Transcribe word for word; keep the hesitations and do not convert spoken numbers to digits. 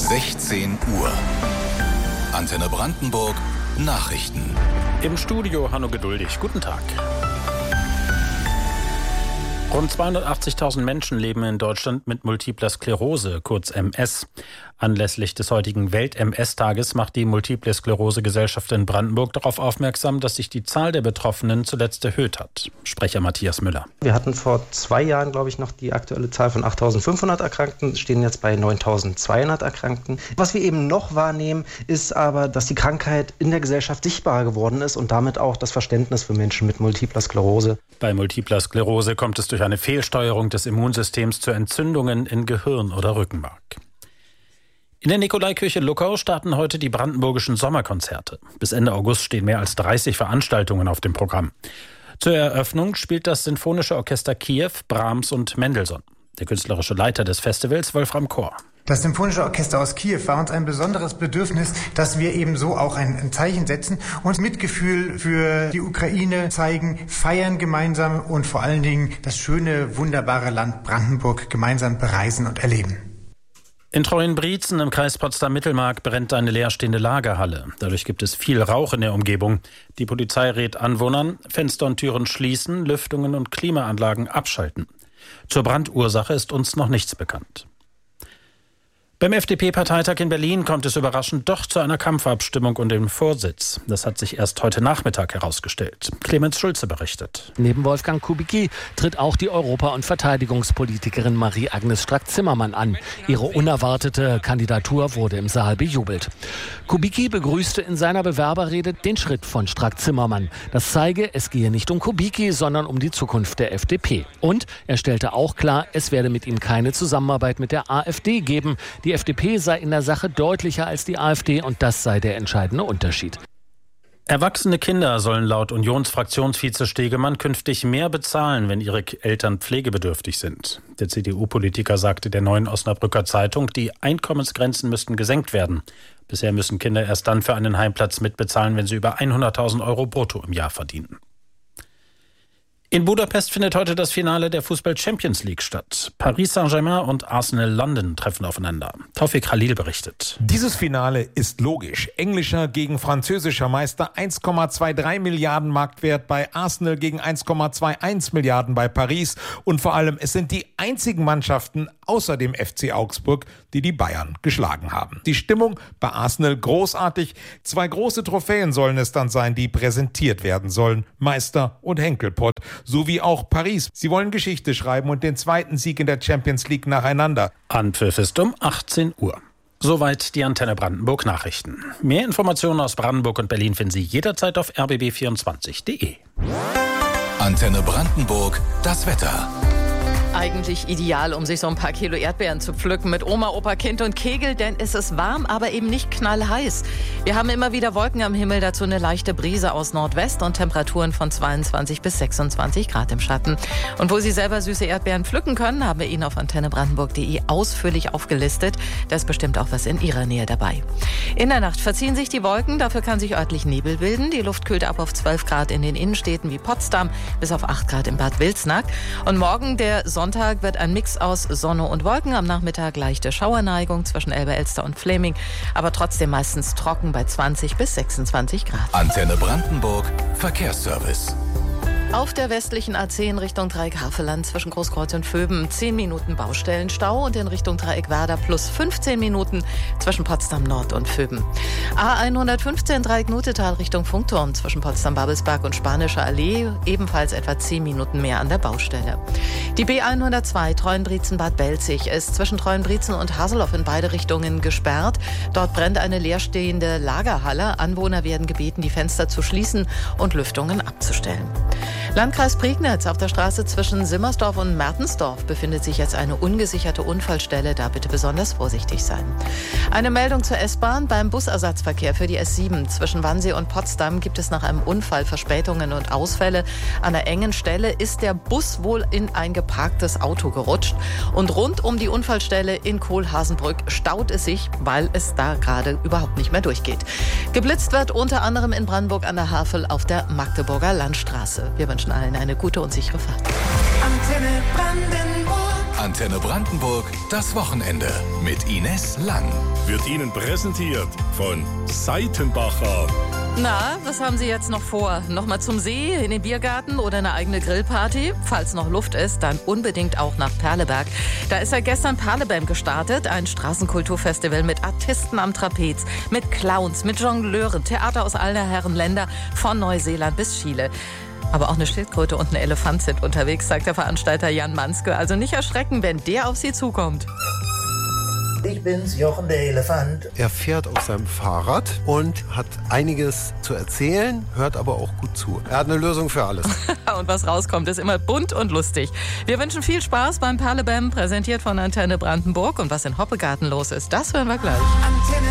sechzehn Uhr. Antenne Brandenburg Nachrichten. Im Studio Hanno Geduldig. Guten Tag. Rund zweihundertachtzigtausend Menschen leben in Deutschland mit Multipler Sklerose, kurz M S. Anlässlich des heutigen Welt-M S-Tages macht die Multiple Sklerose-Gesellschaft in Brandenburg darauf aufmerksam, dass sich die Zahl der Betroffenen zuletzt erhöht hat. Sprecher Matthias Müller. Wir hatten vor zwei Jahren, glaube ich, noch die aktuelle Zahl von achttausendfünfhundert Erkrankten, stehen jetzt bei neuntausendzweihundert Erkrankten. Was wir eben noch wahrnehmen, ist aber, dass die Krankheit in der Gesellschaft sichtbarer geworden ist und damit auch das Verständnis für Menschen mit Multipler Sklerose. Bei Multipler Sklerose kommt es durch eine Fehlsteuerung des Immunsystems zu Entzündungen in Gehirn oder Rückenmark. In der Nikolaikirche Luckau starten heute die brandenburgischen Sommerkonzerte. Bis Ende August stehen mehr als dreißig Veranstaltungen auf dem Programm. Zur Eröffnung spielt das Sinfonische Orchester Kiew, Brahms und Mendelssohn. Der künstlerische Leiter des Festivals, Wolfram Kor. Das Symphonische Orchester aus Kiew war uns ein besonderes Bedürfnis, dass wir eben so auch ein Zeichen setzen, uns Mitgefühl für die Ukraine zeigen, feiern gemeinsam und vor allen Dingen das schöne, wunderbare Land Brandenburg gemeinsam bereisen und erleben. In Treuenbrietzen im Kreis Potsdam-Mittelmark brennt eine leerstehende Lagerhalle. Dadurch gibt es viel Rauch in der Umgebung. Die Polizei rät Anwohnern, Fenster und Türen schließen, Lüftungen und Klimaanlagen abschalten. Zur Brandursache ist uns noch nichts bekannt. Beim F D P-Parteitag in Berlin kommt es überraschend doch zu einer Kampfabstimmung um den Vorsitz. Das hat sich erst heute Nachmittag herausgestellt. Clemens Schulze berichtet. Neben Wolfgang Kubicki tritt auch die Europa- und Verteidigungspolitikerin Marie-Agnes Strack-Zimmermann an. Ihre unerwartete Kandidatur wurde im Saal bejubelt. Kubicki begrüßte in seiner Bewerberrede den Schritt von Strack-Zimmermann. Das zeige, es gehe nicht um Kubicki, sondern um die Zukunft der F D P. Und er stellte auch klar, es werde mit ihm keine Zusammenarbeit mit der AfD geben. Die F D P sei in der Sache deutlicher als die AfD und das sei der entscheidende Unterschied. Erwachsene Kinder sollen laut Unionsfraktionsvize Stegemann künftig mehr bezahlen, wenn ihre Eltern pflegebedürftig sind. Der C D U-Politiker sagte der Neuen Osnabrücker Zeitung, die Einkommensgrenzen müssten gesenkt werden. Bisher müssen Kinder erst dann für einen Heimplatz mitbezahlen, wenn sie über hunderttausend Euro brutto im Jahr verdienen. In Budapest findet heute das Finale der Fußball-Champions League statt. Paris Saint-Germain und Arsenal London treffen aufeinander. Taufik Khalil berichtet. Dieses Finale ist logisch. Englischer gegen französischer Meister, eins Komma dreiundzwanzig Milliarden Marktwert bei Arsenal gegen eins Komma einundzwanzig Milliarden bei Paris. Und vor allem, es sind die einzigen Mannschaften außer dem F C Augsburg, die die Bayern geschlagen haben. Die Stimmung bei Arsenal großartig. Zwei große Trophäen sollen es dann sein, die präsentiert werden sollen. Meister und Henkelpott. Sowie auch Paris. Sie wollen Geschichte schreiben und den zweiten Sieg in der Champions League nacheinander. Anpfiff ist um achtzehn Uhr. Soweit die Antenne Brandenburg Nachrichten. Mehr Informationen aus Brandenburg und Berlin finden Sie jederzeit auf r b b vierundzwanzig punkt d e. Antenne Brandenburg, das Wetter. Eigentlich ideal, um sich so ein paar Kilo Erdbeeren zu pflücken mit Oma, Opa, Kind und Kegel, denn es ist warm, aber eben nicht knallheiß. Wir haben immer wieder Wolken am Himmel, dazu eine leichte Brise aus Nordwest und Temperaturen von zweiundzwanzig bis sechsundzwanzig Grad im Schatten. Und wo Sie selber süße Erdbeeren pflücken können, haben wir Ihnen auf antenne brandenburg punkt d e ausführlich aufgelistet. Da ist bestimmt auch was in Ihrer Nähe dabei. In der Nacht verziehen sich die Wolken, dafür kann sich örtlich Nebel bilden. Die Luft kühlt ab auf zwölf Grad in den Innenstädten wie Potsdam bis auf acht Grad in Bad Wilsnack. Und morgen, der Sonntag, wird ein Mix aus Sonne und Wolken. Am Nachmittag leichte Schauerneigung zwischen Elbe, Elster und Fläming, aber trotzdem meistens trocken bei zwanzig bis sechsundzwanzig Grad. Antenne Brandenburg, Verkehrsservice. Auf der westlichen A zehn Richtung Dreieck Havelland zwischen Großkreuz und Vöben zehn Minuten Baustellenstau und in Richtung Dreieck Werder plus fünfzehn Minuten zwischen Potsdam Nord und Vöben. A hundertfünfzehn Dreieck Nutetal Richtung Funkturm zwischen Potsdam-Babelsberg und Spanischer Allee ebenfalls etwa zehn Minuten mehr an der Baustelle. Die B hundertzwei Treuenbrietzen-Bad Belzig ist zwischen Treuenbrietzen und Haseloff in beide Richtungen gesperrt. Dort brennt eine leerstehende Lagerhalle. Anwohner werden gebeten, die Fenster zu schließen und Lüftungen abzustellen. Landkreis Prignitz, auf der Straße zwischen Simmersdorf und Mertensdorf befindet sich jetzt eine ungesicherte Unfallstelle. Da bitte besonders vorsichtig sein. Eine Meldung zur S-Bahn. Beim Busersatzverkehr für die S sieben zwischen Wannsee und Potsdam gibt es nach einem Unfall Verspätungen und Ausfälle. An einer engen Stelle ist der Bus wohl in ein geparktes Auto gerutscht. Und rund um die Unfallstelle in Kohlhaasenbrück staut es sich, weil es da gerade überhaupt nicht mehr durchgeht. Geblitzt wird unter anderem in Brandenburg an der Havel auf der Magdeburger Landstraße. Wir wünschen allen eine gute und sichere Fahrt. Antenne Brandenburg. Antenne Brandenburg, das Wochenende mit Ines Lang. Wird Ihnen präsentiert von Seitenbacher. Na, was haben Sie jetzt noch vor? Nochmal zum See, in den Biergarten oder eine eigene Grillparty? Falls noch Luft ist, dann unbedingt auch nach Perleberg. Da ist ja gestern Perlebam gestartet, ein Straßenkulturfestival mit Artisten am Trapez, mit Clowns, mit Jongleuren, Theater aus aller Herren Länder, von Neuseeland bis Chile. Aber auch eine Schildkröte und ein Elefant sind unterwegs, sagt der Veranstalter Jan Manske. Also nicht erschrecken, wenn der auf Sie zukommt. Ich bin's, Jochen der Elefant. Er fährt auf seinem Fahrrad und hat einiges zu erzählen, hört aber auch gut zu. Er hat eine Lösung für alles. Und was rauskommt, ist immer bunt und lustig. Wir wünschen viel Spaß beim Perlebam, präsentiert von Antenne Brandenburg. Und was in Hoppegarten los ist, das hören wir gleich.